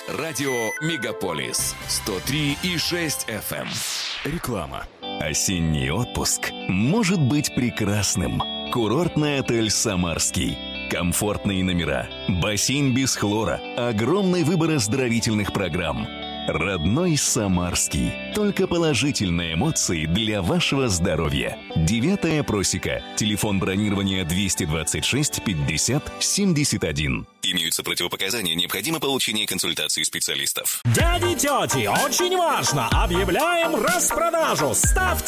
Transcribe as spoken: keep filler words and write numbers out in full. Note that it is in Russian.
Радио «Мегаполис» сто три и шесть эф эм. Реклама. Осенний отпуск может быть прекрасным. Курортный отель «Самарский». Комфортные номера, бассейн без хлора, огромный выбор оздоровительных программ. Родной Самарский. Только положительные эмоции для вашего здоровья. Девятая просека. Телефон бронирования двести двадцать шесть пятьдесят семьдесят один. Имеются противопоказания, необходимо получение консультации специалистов. Дяди, тети, очень важно! Объявляем распродажу! Ставьте